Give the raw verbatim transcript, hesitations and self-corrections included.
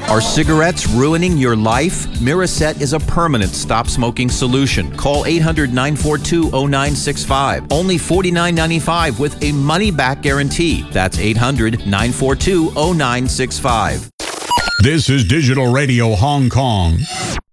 Are cigarettes ruining your life? Miraset is a permanent stop-smoking solution. Call eight hundred, nine four two, zero nine six five. Only forty-nine ninety-five with a money-back guarantee. That's eight hundred, nine four two, zero nine six five. This is Digital Radio Hong Kong.